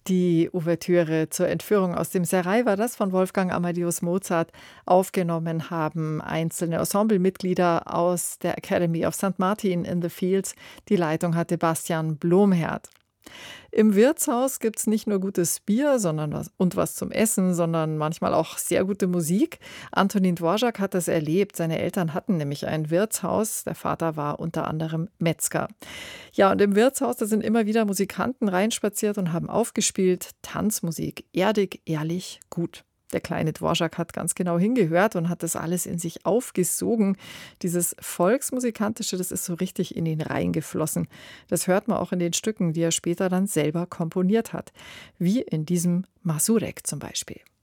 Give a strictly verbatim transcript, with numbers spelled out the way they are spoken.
Die Ouvertüre zur Entführung aus dem Serail war das von Wolfgang Amadeus Mozart. Aufgenommen haben einzelne Ensemblemitglieder aus der Academy of Sankt Martin in the Fields. Die Leitung hatte Bastian Blomherd. Im Wirtshaus gibt es nicht nur gutes Bier sondern was, und was zum Essen, sondern manchmal auch sehr gute Musik. Antonin Dvorak hat das erlebt. Seine Eltern hatten nämlich ein Wirtshaus. Der Vater war unter anderem Metzger. Ja, und im Wirtshaus, da sind immer wieder Musikanten reinspaziert und haben aufgespielt. Tanzmusik, erdig, ehrlich, gut. Der kleine Dvorak hat ganz genau hingehört und hat das alles in sich aufgesogen. Dieses Volksmusikantische, das ist so richtig in ihn reingeflossen. Das hört man auch in den Stücken, die er später dann selber komponiert hat. Wie in diesem Mazurek zum Beispiel.